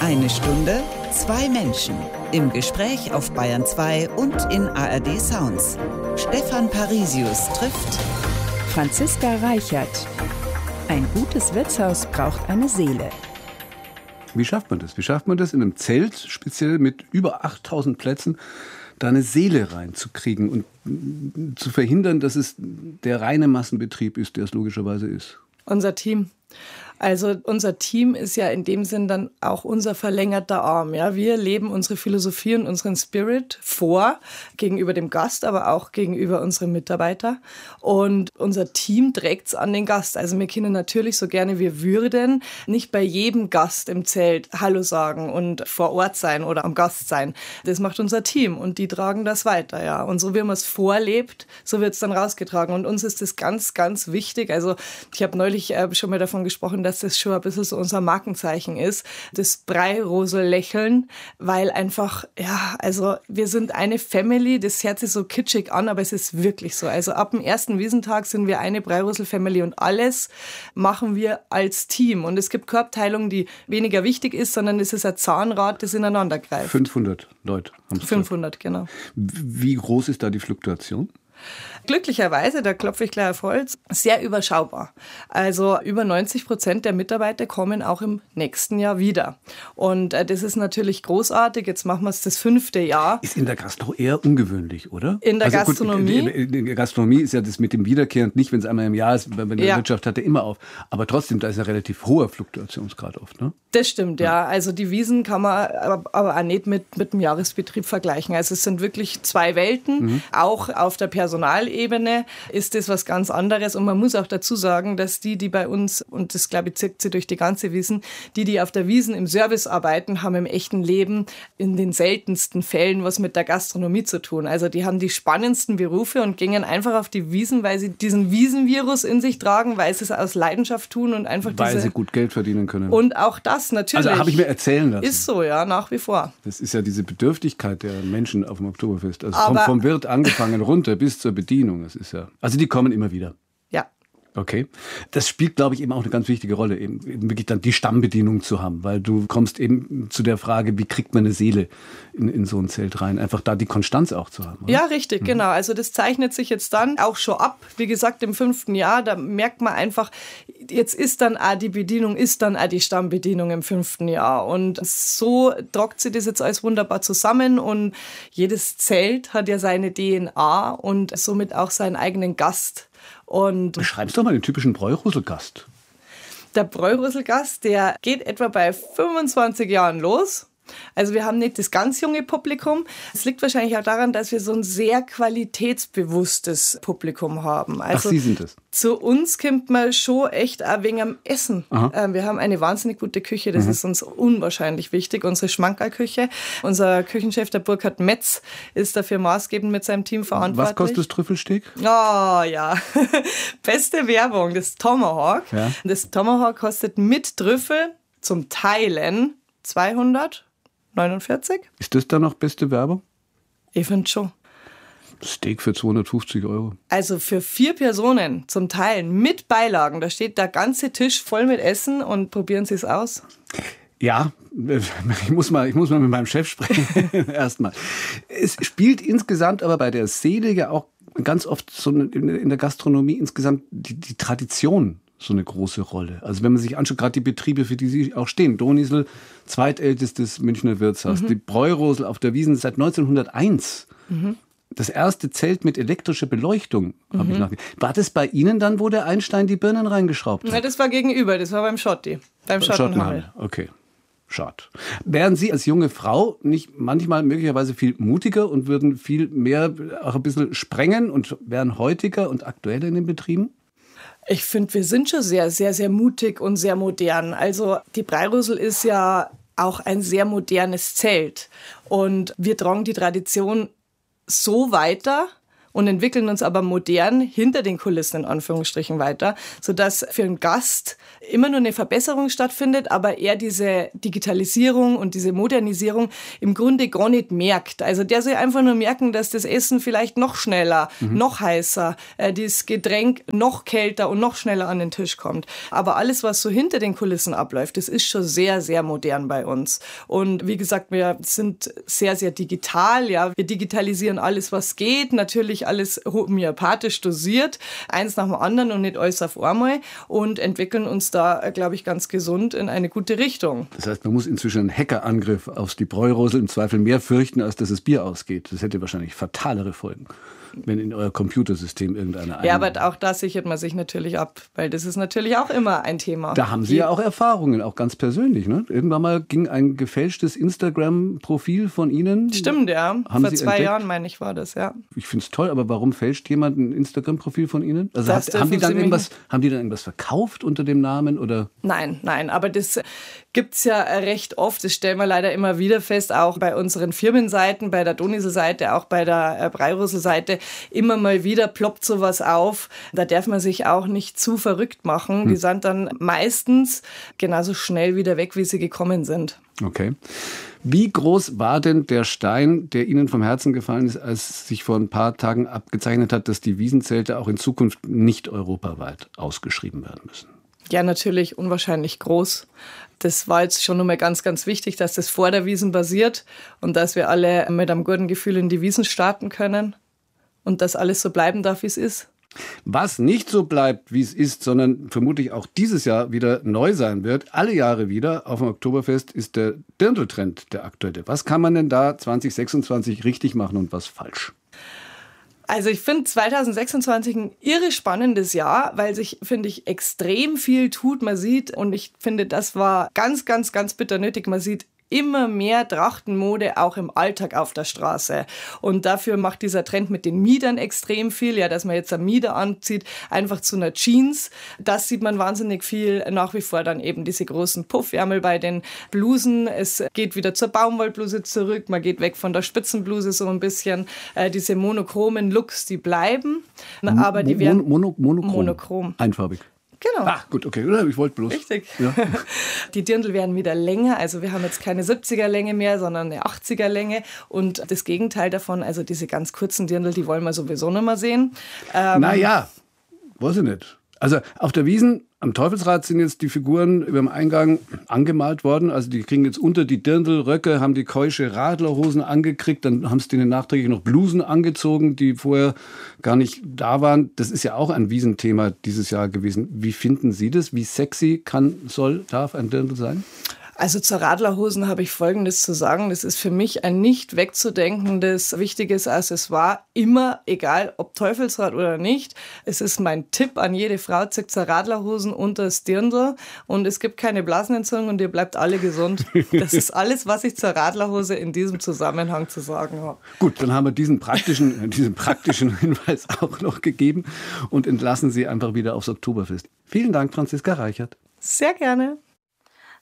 Eine Stunde, zwei Menschen. Im Gespräch auf Bayern 2 und in ARD Sounds. Stefan Parisius trifft Franziska Reichert. Ein gutes Wirtshaus braucht eine Seele. Wie schafft man das? Wie schafft man das in einem Zelt, speziell mit über 8000 Plätzen, da eine Seele reinzukriegen und zu verhindern, dass es der reine Massenbetrieb ist, der es logischerweise ist? Unser Team. Also unser Team ist ja in dem Sinn dann auch unser verlängerter Arm. Ja? Wir leben unsere Philosophie und unseren Spirit vor, gegenüber dem Gast, aber auch gegenüber unseren Mitarbeitern. Und unser Team trägt es an den Gast. Also wir können natürlich so gerne wir würden nicht bei jedem Gast im Zelt Hallo sagen und vor Ort sein oder am Gast sein. Das macht unser Team und die tragen das weiter. Ja? Und so wie man es vorlebt, so wird es dann rausgetragen. Und uns ist das ganz, ganz wichtig. Also ich habe neulich schon mal davon gesprochen, dass das schon ein bisschen so unser Markenzeichen ist, das Breirosel-Lächeln, weil einfach, ja, also wir sind eine Family, das hört sich so kitschig an, aber es ist wirklich so. Also ab dem ersten Wiesentag sind wir eine Breirosel-Family und alles machen wir als Team. Und es gibt keine Abteilung, die weniger wichtig ist, sondern es ist ein Zahnrad, das ineinander greift. 500 Leute haben es. 500, genau. Wie groß ist da die Fluktuation? Glücklicherweise, da klopfe ich gleich auf Holz, sehr überschaubar. Also über 90% der Mitarbeiter kommen auch im nächsten Jahr wieder. Und das ist natürlich großartig. Jetzt machen wir es das 5. Jahr. Ist in der Gastro eher ungewöhnlich, oder? In der Gastronomie? Gut, in der Gastronomie ist ja das mit dem Wiederkehrend nicht, wenn es einmal im Jahr ist, bei der Wirtschaft hat er immer auf. Aber trotzdem, da ist ein relativ hoher Fluktuationsgrad oft, ne? Das stimmt, ja. Also die Wiesen kann man aber auch nicht mit dem Jahresbetrieb vergleichen. Also es sind wirklich zwei Welten. Auch auf der Personalebene ist das was ganz anderes. Und man muss auch dazu sagen, dass die bei uns, und das glaube ich zirkt sie durch die ganze Wiesen, die auf der Wiesen im Service arbeiten, haben im echten Leben in den seltensten Fällen was mit der Gastronomie zu tun. Also die haben die spannendsten Berufe und gehen einfach auf die Wiesen, weil sie diesen Wiesenvirus in sich tragen, weil sie es aus Leidenschaft tun und einfach weil sie gut Geld verdienen können. Und auch das natürlich. Also habe ich mir erzählen lassen. Ist so, ja, nach wie vor. Das ist ja diese Bedürftigkeit der Menschen auf dem Oktoberfest. Also vom Wirt angefangen runter bis zur Bedienung. Das ist ja, also die kommen immer wieder. Ja. Okay. Das spielt, glaube ich, eben auch eine ganz wichtige Rolle, eben wirklich dann die Stammbedienung zu haben, weil du kommst eben zu der Frage, wie kriegt man eine Seele in so ein Zelt rein? Einfach da die Konstanz auch zu haben. Oder? Ja, richtig, genau. Also das zeichnet sich jetzt dann auch schon ab. Wie gesagt, im 5. Jahr, da merkt man einfach, jetzt ist dann auch die Bedienung, ist dann auch die Stammbedienung im 5. Jahr. Und so trockt sich das jetzt alles wunderbar zusammen und jedes Zelt hat ja seine DNA und somit auch seinen eigenen Gast. Und beschreibst doch mal den typischen Bräurosel-Gast. Der Bräurosel-Gast, der geht etwa bei 25 Jahren los. Also wir haben nicht das ganz junge Publikum. Es liegt wahrscheinlich auch daran, dass wir so ein sehr qualitätsbewusstes Publikum haben. Also ach, Sie sind es. Zu uns kommt man schon echt auch wegen am Essen. Wir haben eine wahnsinnig gute Küche, das ist uns unwahrscheinlich wichtig. Unsere Schmankerl-Küche. Unser Küchenchef, der Burkhard Metz, ist dafür maßgebend mit seinem Team verantwortlich. Was kostet das Trüffelsteak? Oh ja, beste Werbung, das Tomahawk. Ja. Das Tomahawk kostet mit Trüffel zum Teilen 249. Ist das dann noch beste Werbung? Ich finde schon. Steak für 250 €. Also für 4 Personen zum Teilen mit Beilagen. Da steht der ganze Tisch voll mit Essen und probieren Sie es aus. Ja, ich muss mal mit meinem Chef sprechen. Erstmal. Es spielt insgesamt aber bei der Seele ja auch ganz oft so in der Gastronomie insgesamt die Tradition so eine große Rolle. Also wenn man sich anschaut, gerade die Betriebe, für die Sie auch stehen. Donisel, zweitältestes Münchner Wirtshaus. Die Bräurosel auf der Wiesn seit 1901. Das erste Zelt mit elektrischer Beleuchtung. Habe ich nachgedacht. War das bei Ihnen dann, wo der Einstein die Birnen reingeschraubt hat? Nein, das war gegenüber. Das war beim Schotti. Beim Schottenhalle. Okay. Schade. Wären Sie als junge Frau nicht manchmal möglicherweise viel mutiger und würden viel mehr auch ein bisschen sprengen und wären heutiger und aktueller in den Betrieben? Ich finde, wir sind schon sehr, sehr, sehr mutig und sehr modern. Also die Breirosel ist ja auch ein sehr modernes Zelt. Und wir tragen die Tradition so weiter und entwickeln uns aber modern hinter den Kulissen in Anführungsstrichen weiter, sodass für einen Gast immer nur eine Verbesserung stattfindet, aber er diese Digitalisierung und diese Modernisierung im Grunde gar nicht merkt. Also der soll einfach nur merken, dass das Essen vielleicht noch schneller, noch heißer, das Getränk noch kälter und noch schneller an den Tisch kommt. Aber alles, was so hinter den Kulissen abläuft, das ist schon sehr, sehr modern bei uns. Und wie gesagt, wir sind sehr, sehr digital. Ja. Wir digitalisieren alles, was geht. Natürlich alles homöopathisch dosiert. Eins nach dem anderen und nicht alles auf einmal. Und entwickeln uns da, glaube ich, ganz gesund in eine gute Richtung. Das heißt, man muss inzwischen einen Hackerangriff aufs die Bräurosel im Zweifel mehr fürchten, als dass das Bier ausgeht. Das hätte wahrscheinlich fatalere Folgen, wenn in euer Computersystem irgendeiner Ja, aber auch da sichert man sich natürlich ab, weil das ist natürlich auch immer ein Thema. Da haben Sie ja auch Erfahrungen, auch ganz persönlich. Ne? Irgendwann mal ging ein gefälschtes Instagram-Profil von Ihnen. Stimmt, ja. Vor 2 Jahren, meine ich, war das, ja. Ich finde es toll, aber warum fälscht jemand ein Instagram-Profil von Ihnen? Also haben die dann irgendwas verkauft unter dem Namen? Oder? Nein, aber das gibt es ja recht oft. Das stellen wir leider immer wieder fest, auch bei unseren Firmenseiten, bei der Donisel-Seite, auch bei der Bräurosel-Seite. Immer mal wieder ploppt sowas auf. Da darf man sich auch nicht zu verrückt machen. Die sind dann meistens genauso schnell wieder weg, wie sie gekommen sind. Okay. Wie groß war denn der Stein, der Ihnen vom Herzen gefallen ist, als sich vor ein paar Tagen abgezeichnet hat, dass die Wiesenzelte auch in Zukunft nicht europaweit ausgeschrieben werden müssen? Ja, natürlich unwahrscheinlich groß. Das war jetzt schon nochmal ganz, ganz wichtig, dass das vor der Wiesn basiert und dass wir alle mit einem guten Gefühl in die Wiesn starten können und dass alles so bleiben darf, wie es ist. Was nicht so bleibt, wie es ist, sondern vermutlich auch dieses Jahr wieder neu sein wird, alle Jahre wieder auf dem Oktoberfest, ist der Dirndl-Trend der aktuelle. Was kann man denn da 2026 richtig machen und was falsch? Also ich finde 2026 ein irre spannendes Jahr, weil sich, finde ich, extrem viel tut. Man sieht, und ich finde, das war ganz, ganz, ganz bitter nötig, man sieht immer mehr Trachtenmode auch im Alltag auf der Straße. Und dafür macht dieser Trend mit den Miedern extrem viel, ja, dass man jetzt ein Mieder anzieht, einfach zu einer Jeans. Das sieht man wahnsinnig viel. Nach wie vor dann eben diese großen Puffärmel bei den Blusen. Es geht wieder zur Baumwollbluse zurück. Man geht weg von der Spitzenbluse so ein bisschen. Diese monochromen Looks, die bleiben. Aber die werden monochrom. Einfarbig. Genau. Ach, gut, okay. Ich wollte bloß. Richtig. Ja. Die Dirndl werden wieder länger. Also wir haben jetzt keine 70er-Länge mehr, sondern eine 80er-Länge. Und das Gegenteil davon, also diese ganz kurzen Dirndl, die wollen wir sowieso nicht mehr sehen. Naja, weiß ich nicht. Also auf der Wiesn am Teufelsrad sind jetzt die Figuren über dem Eingang angemalt worden. Also die kriegen jetzt unter die Dirndlröcke, haben die keusche Radlerhosen angekriegt. Dann haben sie denen nachträglich noch Blusen angezogen, die vorher gar nicht da waren. Das ist ja auch ein Wiesenthema dieses Jahr gewesen. Wie finden Sie das? Wie sexy darf ein Dirndl sein? Also zur Radlerhosen habe ich Folgendes zu sagen. Das ist für mich ein nicht wegzudenkendes, wichtiges Accessoire. Immer, egal ob Teufelsrad oder nicht. Es ist mein Tipp an jede Frau, zieht zur Radlerhosen unter das Dirndl und es gibt keine Blasenentzündung und ihr bleibt alle gesund. Das ist alles, was ich zur Radlerhose in diesem Zusammenhang zu sagen habe. Gut, dann haben wir diesen praktischen Hinweis auch noch gegeben und entlassen Sie einfach wieder aufs Oktoberfest. Vielen Dank, Franziska Reichert. Sehr gerne.